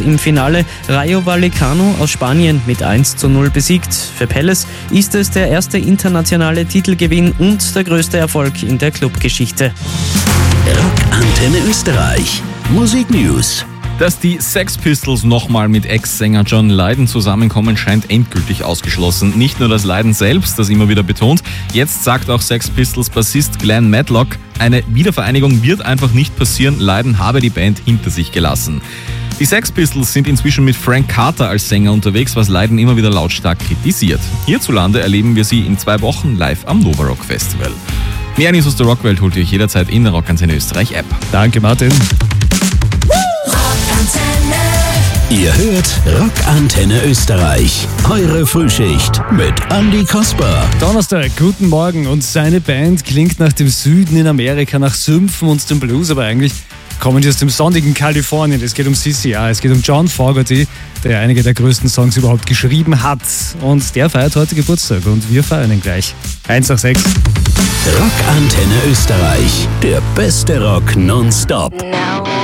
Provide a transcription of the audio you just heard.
im Finale Rayo Vallecano aus Spanien mit 1:0 besiegt. Für Palace ist es der erste internationale Titelgewinn und der größte Erfolg in der Clubgeschichte. Rockantenne Österreich. Musik News. Dass die Sex Pistols nochmal mit Ex-Sänger John Lydon zusammenkommen, scheint endgültig ausgeschlossen. Nicht nur das Lydon selbst, das immer wieder betont. Jetzt sagt auch Sex Pistols Bassist Glenn Matlock, eine Wiedervereinigung wird einfach nicht passieren. Lydon habe die Band hinter sich gelassen. Die Sex Pistols sind inzwischen mit Frank Carter als Sänger unterwegs, was Lydon immer wieder lautstark kritisiert. Hierzulande erleben wir sie in 2 Wochen live am Nova Rock Festival. Mehr News aus der Rockwelt holt ihr euch jederzeit in der Rockantenne Österreich App. Danke, Martin. Ihr hört Rockantenne Österreich. Eure Frühschicht mit Andi Kasper. Donnerstag, guten Morgen. Und seine Band klingt nach dem Süden in Amerika, nach Sümpfen und dem Blues, aber eigentlich kommen die aus dem sonnigen Kalifornien. Es geht um CCR, es geht um John Fogerty, der einige der größten Songs überhaupt geschrieben hat. Und der feiert heute Geburtstag und wir feiern ihn gleich. 1 nach 6. Rockantenne Österreich. Der beste Rock nonstop.